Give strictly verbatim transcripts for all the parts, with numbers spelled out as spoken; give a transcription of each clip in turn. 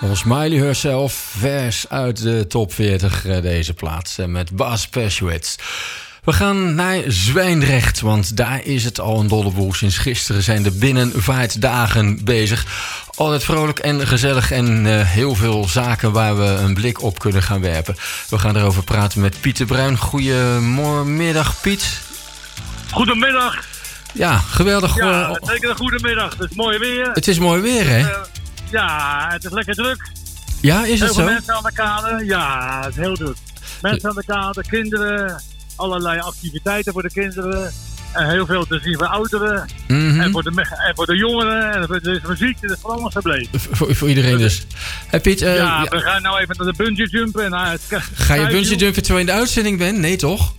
Van Smiley Herself, vers uit de top veertig deze plaats met Bas Persuits. We gaan naar Zwijndrecht, want daar is het al een dolle boel. Sinds gisteren zijn de binnenvaartdagen bezig. Altijd vrolijk en gezellig en uh, heel veel zaken waar we een blik op kunnen gaan werpen. We gaan erover praten met Piet de Bruin. Goedemiddag, Piet. Goedemiddag. Ja, geweldig. Ja, uh, zeker een goedemiddag. Het is mooi weer. Het is mooi weer, hè? Uh, ja, het is lekker druk. Ja, is het zo? Heel veel mensen aan de kade. Ja, het is heel druk. Mensen aan de kade, kinderen, allerlei activiteiten voor de kinderen. En heel veel te zien voor ouderen. Mm-hmm. En, voor de, en voor de jongeren. En er is muziek, het is voor allemaal gebleven. Voor, voor iedereen dus. Hey Piet, uh, ja, ja, we gaan nou even naar de bungee jumpen. Nou, het, ga je bungee jumpen terwijl je in de uitzending bent? Nee, toch?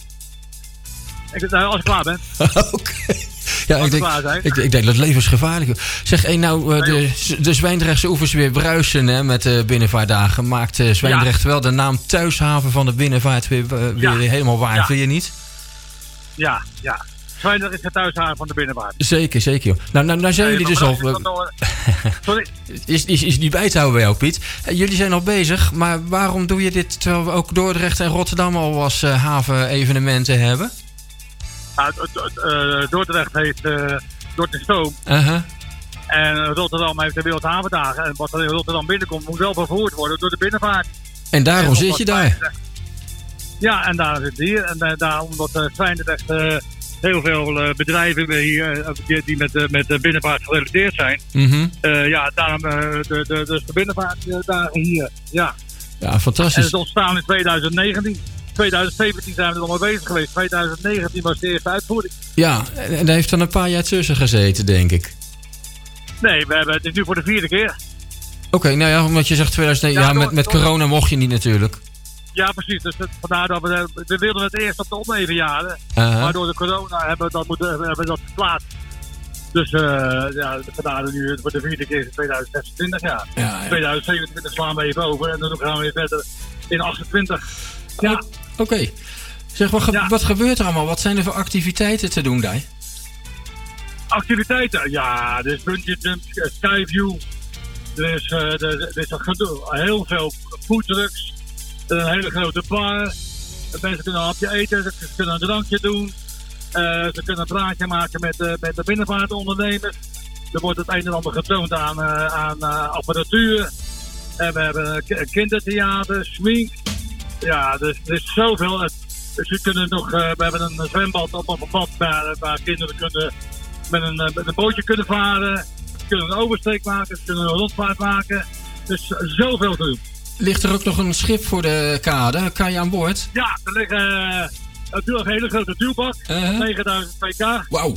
Ik, nou, als ik klaar ben. Oké. Okay. Ja, ik denk, ik, ik denk dat levensgevaarlijk is. Zeg, hey, nou, uh, de, de Zwijndrechtse oevers weer bruisen hè, met de binnenvaartdagen. Maakt uh, Zwijndrecht ja. wel de naam thuishaven van de binnenvaart weer, uh, weer, ja. weer helemaal waar, ja. vind je niet? Ja, ja. Zwijndrecht is de thuishaven van de binnenvaart. Zeker, zeker. Joh. Nou, nou, nou zijn nee, jullie dus al... Uh, Sorry? Is, is, is niet bij te houden bij jou, Piet. Uh, jullie zijn al bezig, maar waarom doe je dit terwijl we ook Dordrecht en Rotterdam al als uh, haven-evenementen hebben? Ja, uh, Dordrecht heeft uh, Dordrecht Stoom. Uh-huh. En Rotterdam heeft de Wereldhavendagen. En wat er in Rotterdam binnenkomt moet wel vervoerd worden door de binnenvaart. En daarom en zit je daar? Zwijndrecht. Ja, en daar zit hier. En uh, daarom omdat uh, Zwijndrecht uh, heel veel uh, bedrijven hier uh, die, die met, uh, met de binnenvaart gerelateerd zijn. Mm-hmm. Uh, ja, daarom uh, de, de, dus de binnenvaartdagen hier. Ja. Ja, fantastisch. En het is ontstaan in twintig negentien. twintig zeventien zijn we er al mee bezig geweest. twintig negentien was de eerste uitvoering. Ja, en daar heeft dan een paar jaar tussen gezeten, denk ik. Nee, we hebben, het is nu voor de vierde keer. Oké, okay, nou ja, omdat je zegt twintig negentien, ja, ja, met, met corona mocht je niet natuurlijk. Ja, precies. Dus het, vandaar dat we, we wilden het eerst op de onevenjaren. Uh-huh. Maar door de corona hebben we dat, moeten, hebben we dat verplaatst. Dus uh, ja, vandaar dat nu voor de vierde keer in twintig zesentwintig. Ja. Ja, ja. twintig zevenentwintig slaan we even over en dan gaan we weer verder in achtentwintig. Ja. Oké. Okay. Zeg, wat, ge- ja. wat gebeurt er allemaal? Wat zijn er voor activiteiten te doen daar? Activiteiten? Ja, er is bungee jump, skyview. Er is, uh, er, er is heel veel foodtrucks. Er is een hele grote bar. Mensen kunnen een hapje eten, ze kunnen een drankje doen. Uh, ze kunnen een praatje maken met, uh, met de binnenvaartondernemers. Er wordt het een en ander getoond aan, uh, aan uh, apparatuur. En we hebben een kindertheater, swing. Ja, dus er is zoveel. Dus we kunnen nog, uh, we hebben een zwembad op een pad waar, waar kinderen kunnen met een, met een bootje kunnen varen. Ze kunnen een oversteek maken, ze kunnen een rondvaart maken. Dus uh, zoveel te doen. Ligt er ook nog een schip voor de kade? Kan je aan boord? Ja, er ligt uh, natuurlijk een hele grote duwbak. Uh-huh. negenduizend pk. Wauw.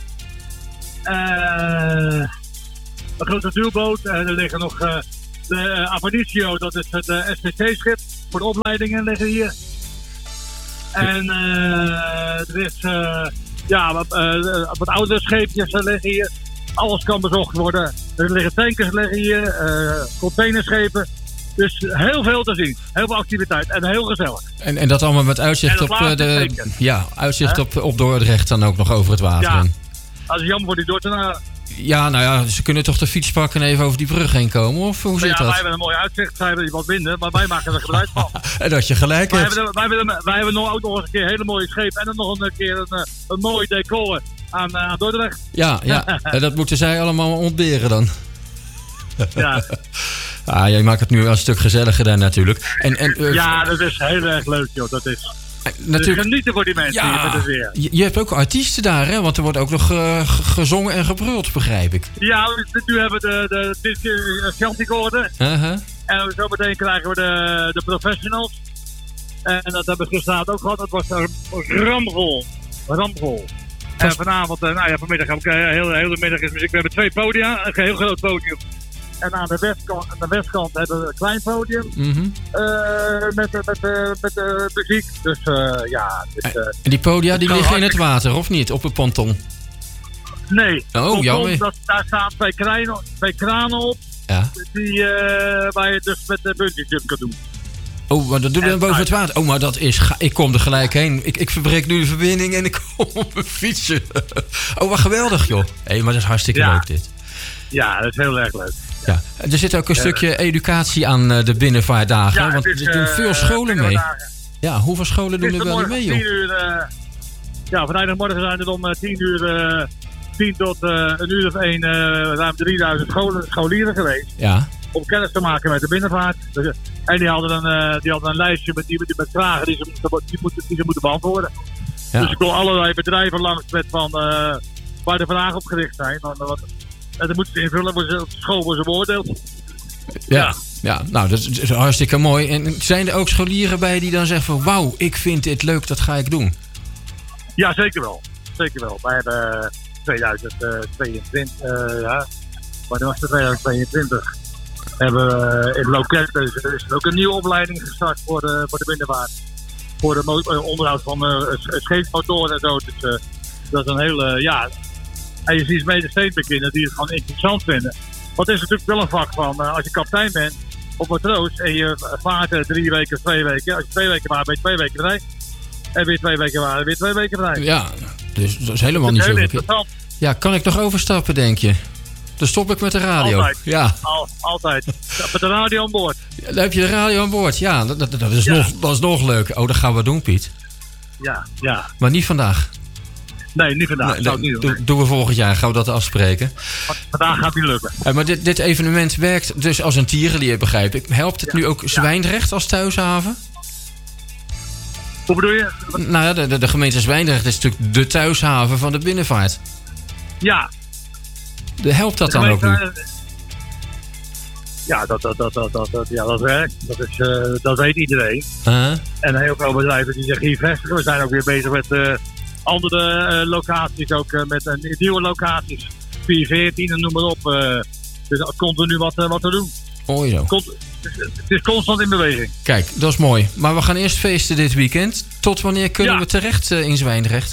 Uh, een grote duwboot. En er liggen nog uh, de uh, Aparicio, dat is het uh, S P C-schip. Voor de opleidingen liggen hier. En uh, er is uh, ja, wat, uh, wat oudere scheepjes liggen hier. Alles kan bezocht worden. Er liggen tankers liggen hier, uh, containerschepen. Dus heel veel te zien. Heel veel activiteit en heel gezellig. En, en dat allemaal met uitzicht op uh, de ja, uitzicht op, op Dordrecht dan ook nog over het water. Ja, dat is jammer voor die Dordtenaren. Ja, nou ja, ze kunnen toch de fiets pakken en even over die brug heen komen? Of hoe zit ja, dat? Wij hebben een mooi uitzicht, zij hebben wat minder, maar wij maken er gebruik van. En dat je gelijk wij hebt. Hebben, wij, hebben, wij hebben nog ook nog eens een keer een hele mooie scheep en dan nog een keer een, een mooi decor aan, aan Dordrecht. Ja, ja. En dat moeten zij allemaal ontberen dan. Ja. Ah, jij maakt het nu wel een stuk gezelliger daar natuurlijk. En, en, uh, ja, dat is heel erg leuk, joh. Dat is... Natuurlijk, dus genieten voor die mensen ja, hier met de weer. Je, je hebt ook artiesten daar, hè? Want er wordt ook nog uh, gezongen en gebruld, begrijp ik. Ja, nu hebben we de, de, de Chanticoorden. Uh-huh. En zo meteen krijgen we de, de professionals. En dat hebben we gisteravond ook gehad. Dat was ramvol. Ramvol. En vanavond, nou ja, vanmiddag heb ik de hele, hele middag is muziek. We hebben twee podia, een heel groot podium. En aan de westkant, aan de westkant hebben we een klein podium. Mm-hmm. Uh, met, met, met, met uh, muziek. Dus uh, ja. Dus, uh, en die podia die liggen in het water, of niet? Op een ponton? Nee. Oh, jammer. Dat, daar staan twee, kranen, twee kranen op. Ja. Die, uh, waar je dus met de bungee jump kan doen. Oh, maar dat doen we dan boven het water. Oh, maar dat is... Ga- ik kom er gelijk heen. Ik, ik verbreek nu de verbinding en ik kom op mijn fietsje. Oh, wat geweldig, joh. Hé, hey, maar dat is hartstikke ja. leuk, dit. Ja, dat is heel erg leuk. Ja. Er zit ook een stukje educatie aan uh, de binnenvaartdagen. Ja, want is, er doen uh, veel scholen mee. Ja, hoeveel scholen doen er wel mee, joh? tien uur, uh, ja, vrijdagmorgen zijn er om uh, tien uur, uh, tien tot uh, een uur of één, uh, ruim drieduizend scholen, scholieren geweest. Ja. Om kennis te maken met de binnenvaart. En die hadden een, uh, die hadden een lijstje met, die, met vragen die ze, die, moeten, die ze moeten beantwoorden. Ja. Dus ik kon allerlei bedrijven langs met van, uh, waar de vragen op gericht zijn. Van, wat, en dat moeten ze invullen, worden ze op school worden ze beoordeeld. Ja. Ja. Ja, nou, dat is hartstikke mooi. En zijn er ook scholieren bij die dan zeggen van... wauw, ik vind dit leuk, dat ga ik doen? Ja, zeker wel. Zeker wel. Wij hebben tweeduizend tweeëntwintig, uh, ja, maar was het tweeduizend tweeëntwintig... hebben we in het loket, dus er is ook een nieuwe opleiding gestart voor de, voor de binnenvaart. Voor de mo- uh, onderhoud van uh, scheepsmotoren en zo. Dus uh, dat is een hele, ja... En je ziet mede stedenbekenden die het gewoon interessant vinden. Want het is natuurlijk wel een vak van, uh, als je kapitein bent op matroos en je vaart uh, drie weken of twee weken. Als je twee weken vaart, ben je twee weken vrij. En weer twee weken vaart, weer twee weken vrij. Ja, dus dat is helemaal niet zo interessant. Ja, kan ik nog overstappen, denk je? Dan stop ik met de radio. Altijd. Ja. Al, altijd. Met de radio aan boord. Ja, dan heb je de radio aan boord. Ja, dat, dat, dat, is, ja. Nog, dat is nog leuk. Oh, dat gaan we doen, Piet. Ja, ja. Maar niet vandaag. Nee, niet vandaag. Nee, dat niet doen. Doen do we volgend jaar. Gaan we dat afspreken. Vandaag gaat het niet lukken. Ja, maar dit, dit evenement werkt dus als een tierenleer, begrijp ik. Helpt het ja. nu ook Zwijndrecht als thuishaven? Hoe bedoel je? Nou ja, de, de, de gemeente Zwijndrecht is natuurlijk de thuishaven van de binnenvaart. Ja. De, helpt dat de dan gemeente, ook nu? Ja, dat, dat, dat, dat, dat, dat, ja, dat werkt. Dat, is, uh, dat weet iedereen. Uh-huh. En heel veel bedrijven die zich hier vestigen. We zijn ook weer bezig met uh, andere uh, locaties. Ook uh, met uh, nieuwe locaties. vier veertien en noem maar op. Uh, dus continu wat, uh, wat te doen. Mooi zo. Cont- het is constant in beweging. Kijk, dat is mooi. Maar we gaan eerst feesten dit weekend. Tot wanneer kunnen ja. we terecht uh, in Zwijndrecht?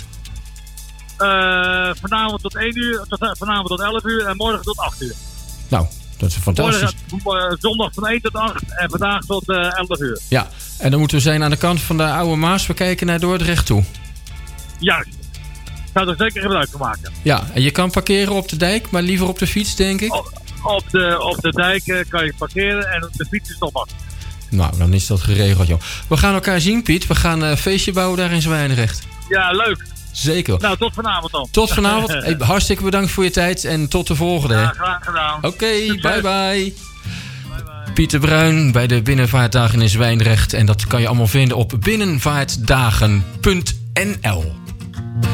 Uh, vanavond tot één uur, tot, vanavond tot elf uur en morgen tot acht uur. Nou, dat is fantastisch. Morgen, uh, zondag van één tot acht en vandaag tot uh, elf uur. Ja, en dan moeten we zijn aan de kant van de Oude Maas. We kijken naar Dordrecht toe. Juist. Ik zou er zeker gebruik van maken. Ja, en je kan parkeren op de dijk, maar liever op de fiets, denk ik. Op, op, de, op de dijk uh, kan je parkeren en op de fiets is het nog. Nou, dan is dat geregeld, joh. We gaan elkaar zien, Piet. We gaan een uh, feestje bouwen daar in Zwijndrecht. Ja, leuk. Zeker. Nou, tot vanavond dan. Tot vanavond. Hey, hartstikke bedankt voor je tijd en tot de volgende. Ja, graag gedaan. Oké, okay, bye bye. Pieter Bruin bij de Binnenvaartdagen in Zwijndrecht. En dat kan je allemaal vinden op binnenvaartdagen punt n l.